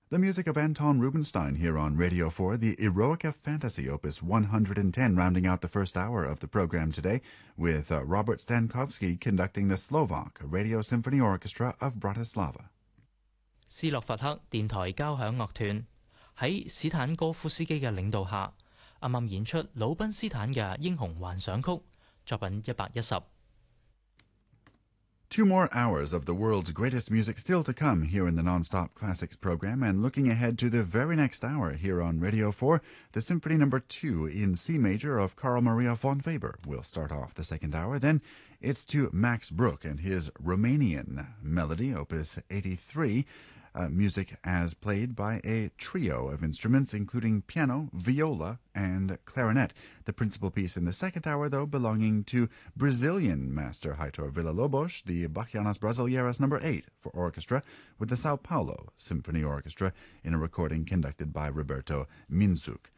The music of Anton Rubinstein here on Radio 4, the Eroica Fantasy, Opus 110, rounding out the first hour of the program today, with Robert Stankovsky conducting the Slovak Radio Symphony Orchestra of Bratislava. 斯洛伐克電台交響樂團喺史坦哥夫斯基嘅領導下，啱啱演出魯賓斯坦嘅《英雄幻想曲》作品110。 2 more hours of the world's greatest music still to come here in the Nonstop Classics program, and looking ahead to the very next hour here on Radio 4, the Symphony No. 2 in C major of Carl Maria von Weber will start off the second hour. Then it's to Max Bruch and his Romanian Melody, Opus 83, music as played by a trio of instruments, including piano, viola, and clarinet. The principal piece in the second hour, though, belonging to Brazilian master Heitor Villa-Lobos, the Bachianas Brasileiras No. 8 for orchestra, with the Sao Paulo Symphony Orchestra in a recording conducted by Roberto Minzuk.